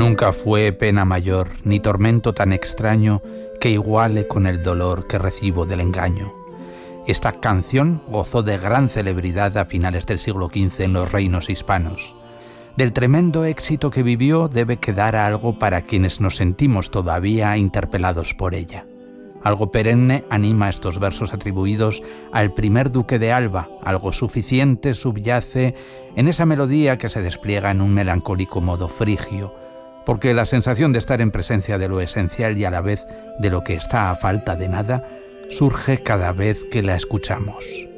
Nunca fue pena mayor, ni tormento tan extraño que iguale con el dolor que recibo del engaño. Esta canción gozó de gran celebridad a finales del siglo XV en los reinos hispanos. Del tremendo éxito que vivió debe quedar algo para quienes nos sentimos todavía interpelados por ella. Algo perenne anima estos versos atribuidos al primer duque de Alba. Algo suficiente subyace en esa melodía que se despliega en un melancólico modo frigio, porque la sensación de estar en presencia de lo esencial y a la vez de lo que está a falta de nada surge cada vez que la escuchamos.